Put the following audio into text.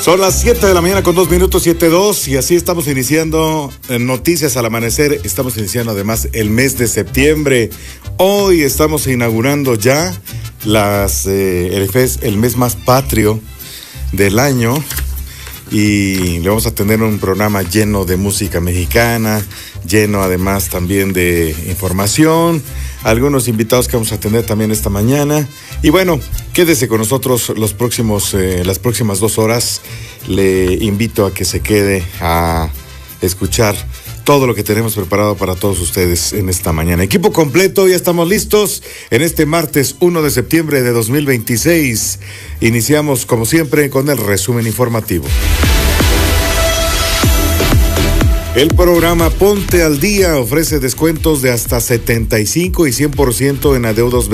Son las 7 de la mañana con 2 minutos, 7:02, y así estamos iniciando Noticias al Amanecer. Estamos iniciando además el mes de septiembre. Hoy estamos inaugurando ya el mes más patrio del año, y le vamos a tener un programa lleno de música mexicana, lleno además también de información, algunos invitados que vamos a tener también esta mañana. Y bueno, quédese con nosotros las próximas 2 horas. Le invito a que se quede a escuchar todo lo que tenemos preparado para todos ustedes en esta mañana. Equipo completo, ya estamos listos en este martes 1 de septiembre de 2026. Iniciamos como siempre con el resumen informativo. El programa Ponte al Día ofrece descuentos de hasta 75 y 100% en adeudos